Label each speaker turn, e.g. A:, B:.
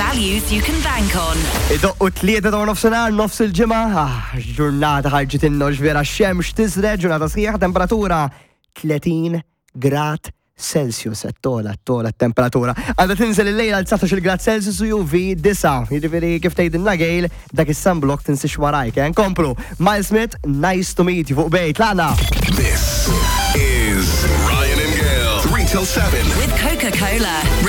A: values you can bank on.
B: Id-doqqu tlieta ta' nofsinhar nofs il-ġimgħa, ġurnata ħarġet innox vera x-xemx tiżred, ġurnata sħiħa, temperatura 30 grad Celsius, tola temperatura. Għadha tinżel il-lejla l 19 grad Celsius u UV 9. Jiġifieri kif tgħidilna Gejl, dak is-sunblock tinsix warajk, nkomplu. Miles Smith, nice to meet you fuq bejt, laqna.
C: This is Ryan and Gail, 3 till 7.
A: With Coca-Cola.